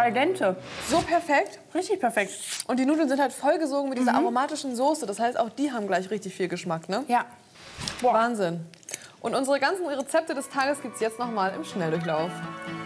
Al dente. So perfekt. Richtig perfekt. Und die Nudeln sind halt vollgesogen mit dieser aromatischen Soße. Das heißt, auch die haben gleich richtig viel Geschmack, ne? Ja. Wahnsinn. Und unsere ganzen Rezepte des Tages gibt es jetzt noch mal im Schnelldurchlauf.